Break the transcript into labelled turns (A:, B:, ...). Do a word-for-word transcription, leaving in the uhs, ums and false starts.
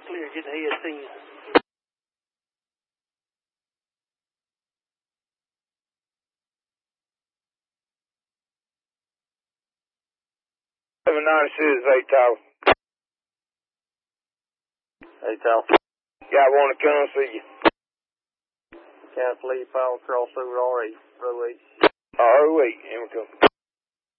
A: clear, get the head ten.
B: seven ninety-six, eight Tower.
C: eight Tower.
B: Yeah, I want to come see you.
C: Can't leave power crossover R eight, row eight.
B: Oh, wait, here we go.